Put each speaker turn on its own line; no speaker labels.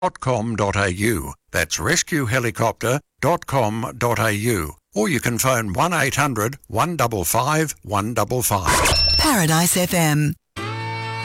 rescuehelicopter.com.au. That's rescuehelicopter.com.au. Or you can phone 1800 155 155.
Paradise FM.